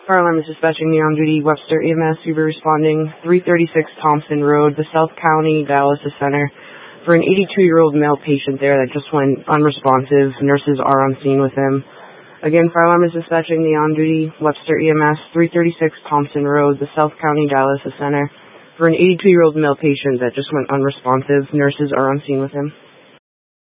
Fire alarm is dispatching the on-duty Webster EMS. We were responding 336 Thompson Road, the South County Dialysis Center, for an 82-year-old male patient there that just went unresponsive. Nurses are on scene with him. Again, fire alarm is dispatching the on-duty Webster EMS, 336 Thompson Road, the South County Dialysis Center, for an 82-year-old male patient that just went unresponsive. Nurses are on scene with him.